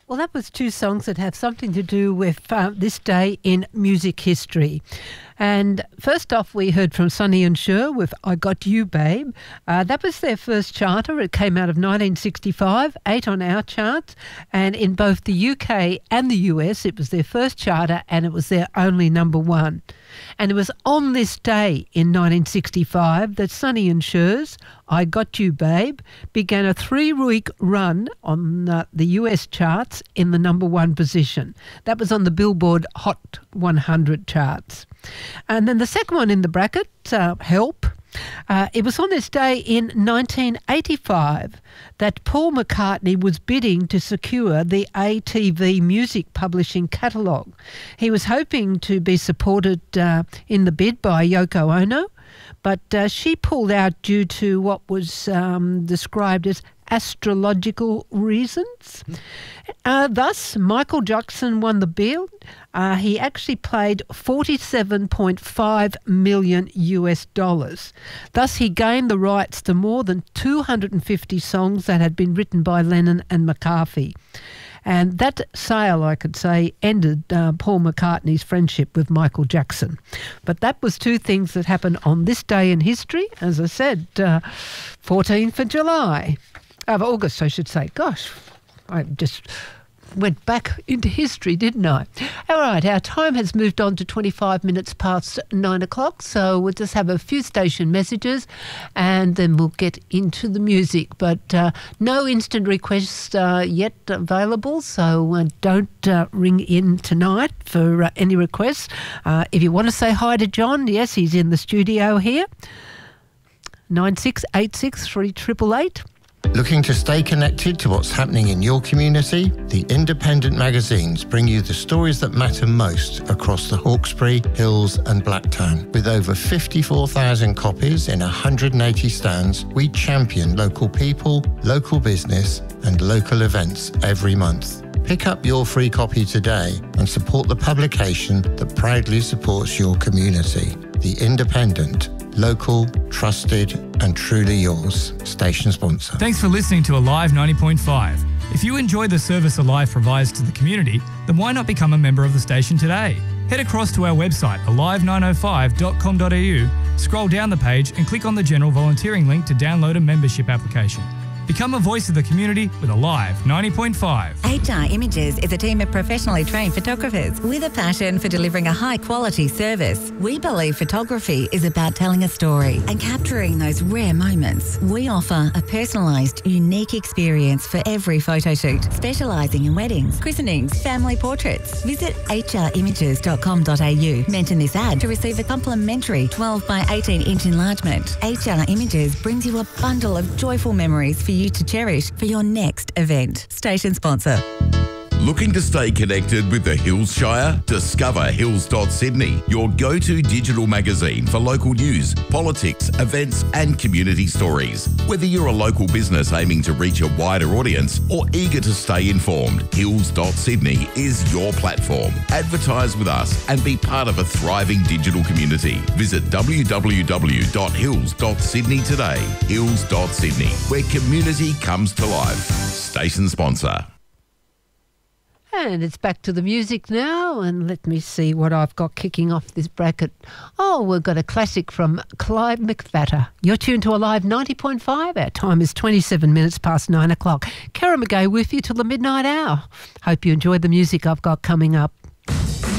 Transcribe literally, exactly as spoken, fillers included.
Well, that was two songs that have something to do with uh, this day in music history. And first off, we heard from Sonny and Cher with I Got You, Babe. Uh, that was their first charter. It came out of nineteen sixty-five, eight on our charts. And in both the U K and the U S, it was their first charter and it was their only number one. And it was on this day in nineteen sixty-five that Sonny and Cher's I Got You, Babe began a three-week run on uh, the U S charts in the number one position. That was on the Billboard Hot one hundred charts. And then the second one in the bracket, uh, Help, uh, it was on this day in nineteen eighty-five that Paul McCartney was bidding to secure the A T V music publishing catalogue. He was hoping to be supported uh, in the bid by Yoko Ono, but uh, she pulled out due to what was um, described as astrological reasons. Uh, thus, Michael Jackson won the bid. Uh, he actually paid forty-seven point five million U S dollars. Thus, he gained the rights to more than two hundred fifty songs that had been written by Lennon and McCartney. And that sale, I could say, ended uh, Paul McCartney's friendship with Michael Jackson. But that was two things that happened on this day in history. As I said, uh, fourteenth of July. Of August, I should say. Gosh, I just went back into history, didn't I? All right, our time has moved on to twenty-five minutes past nine o'clock, so we'll just have a few station messages and then we'll get into the music. But uh, no instant requests uh, yet available, so uh, don't uh, ring in tonight for uh, any requests. Uh, if you want to say hi to John, yes, he's in the studio here. nine six eight six three eight eight eight. Looking to stay connected to what's happening in your community? The independent magazines bring you the stories that matter most across the Hawkesbury, Hills and Blacktown. With over fifty-four thousand copies in one hundred eighty stands, we champion local people, local business and local events every month. Pick up your free copy today and support the publication that proudly supports your community. The Independent. Local, trusted and truly yours. Station sponsor. Thanks for listening to Alive ninety point five. If you enjoy the service Alive provides to the community, then why not become a member of the station today? Head across to our website alive nine oh five dot com dot a u, scroll down the page and click on the general volunteering link to download a membership application. Become a voice of the community with Alive ninety point five. H R Images is a team of professionally trained photographers with a passion for delivering a high-quality service. We believe photography is about telling a story and capturing those rare moments. We offer a personalised, unique experience for every photo shoot, specialising in weddings, christenings, family portraits. Visit h r images dot com dot a u. Mention this ad to receive a complimentary twelve by eighteen inch enlargement. H R Images brings you a bundle of joyful memories for you to cherish for your next event. Station sponsor. Looking to stay connected with the Hills Shire? Discover hills dot sydney, your go-to digital magazine for local news, politics, events and community stories. Whether you're a local business aiming to reach a wider audience or eager to stay informed, hills dot sydney is your platform. Advertise with us and be part of a thriving digital community. Visit w w w dot hills dot sydney today. hills dot sydney, where community comes to life. Station sponsor. And it's back to the music now, and let me see what I've got kicking off this bracket. Oh, we've got a classic from Clive McVatter. You're tuned to Alive ninety point five. Our time is twenty-seven minutes past nine o'clock. Kara McGay with you till the midnight hour. Hope you enjoyed the music I've got coming up.